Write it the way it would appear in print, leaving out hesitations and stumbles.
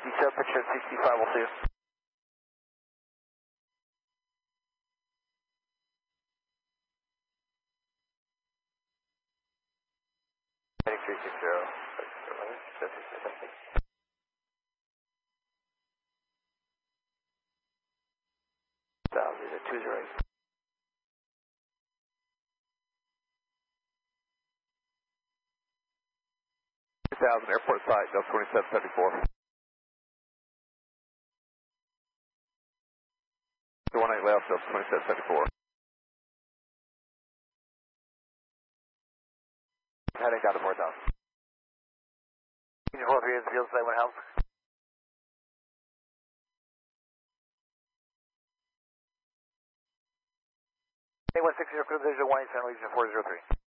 show picture at 65, we'll see you. Heading 360. These are 208. 2000 airport site, Delta 2774. 18 left, Delta 2774. Heading down to 4000. Union 43 is the field site, 1 house. A160 Cruise Vision 187 Legion 403.